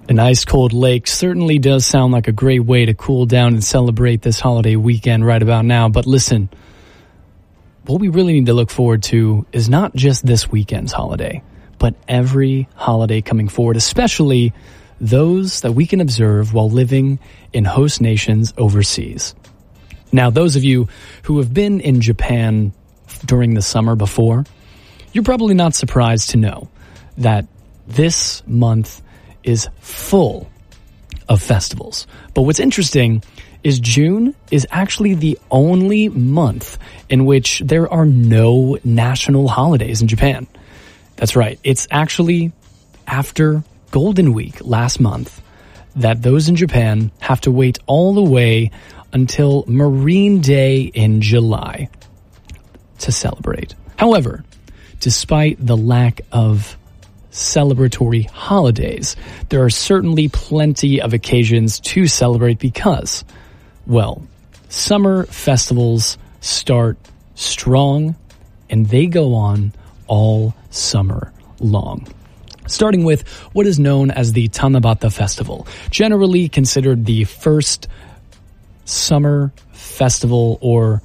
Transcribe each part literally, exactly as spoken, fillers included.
An ice-cold lake certainly does sound like a great way to cool down and celebrate this holiday weekend right about now. But listen, what we really need to look forward to is not just this weekend's holiday, but every holiday coming forward, especially those that we can observe while living in host nations overseas. Now, those of you who have been in Japan during the summer before, you're probably not surprised to know that this month is full of festivals. But what's interesting is June is actually the only month in which there are no national holidays in Japan. That's right. It's actually after Golden Week last month that those in Japan have to wait all the way until Marine Day in July to celebrate. However, despite the lack of celebratory holidays, there are certainly plenty of occasions to celebrate because, well, summer festivals start strong and they go on all summer long. Starting with what is known as the Tanabata Festival, generally considered the first summer festival or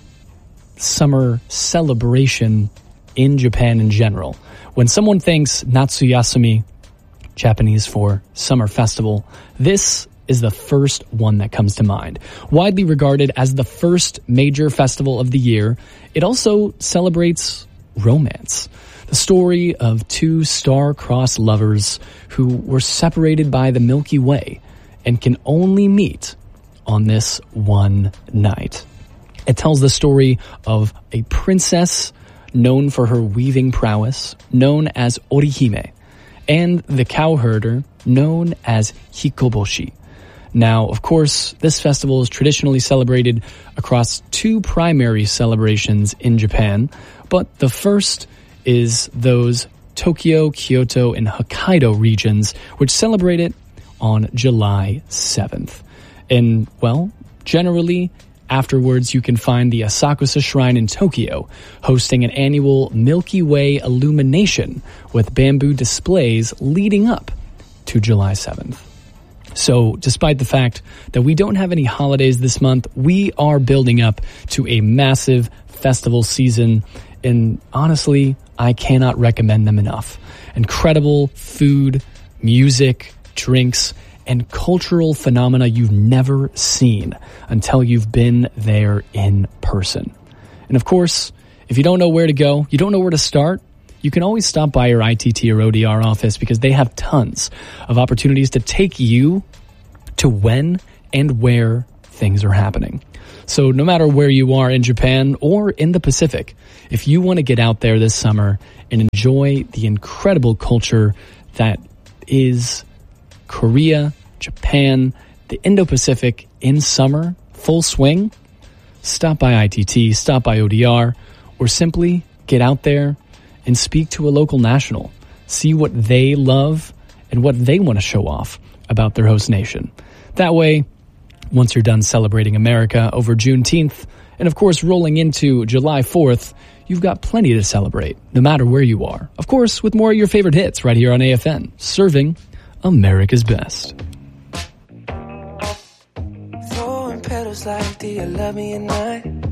summer celebration in Japan in general. When someone thinks Natsuyasumi, Japanese for summer festival, this is the first one that comes to mind. Widely regarded as the first major festival of the year, it also celebrates romance. The story of two star-crossed lovers who were separated by the Milky Way and can only meet on this one night. It tells the story of a princess known for her weaving prowess, known as Orihime, and the cowherder, known as Hikoboshi. Now, of course, this festival is traditionally celebrated across two primary celebrations in Japan, but the first is those Tokyo, Kyoto, and Hokkaido regions, which celebrate it on July seventh. And, well, generally, afterwards, you can find the Asakusa Shrine in Tokyo hosting an annual Milky Way illumination with bamboo displays leading up to July seventh. So, despite the fact that we don't have any holidays this month, we are building up to a massive festival season, and honestly, I cannot recommend them enough. Incredible food, music, drinks, and cultural phenomena you've never seen until you've been there in person. And of course, if you don't know where to go, you don't know where to start, you can always stop by your I T T or O D R office because they have tons of opportunities to take you to when and where things are happening. So no matter where you are in Japan or in the Pacific, if you want to get out there this summer and enjoy the incredible culture that is Korea, Japan, the Indo-Pacific in summer, full swing, stop by I T T, stop by O D R, or simply get out there and speak to a local national. See what they love and what they want to show off about their host nation. That way, once you're done celebrating America over Juneteenth, and of course rolling into July fourth, you've got plenty to celebrate, no matter where you are. Of course, with more of your favorite hits right here on A F N, serving America's best. Throwing petals like, do you love me at night?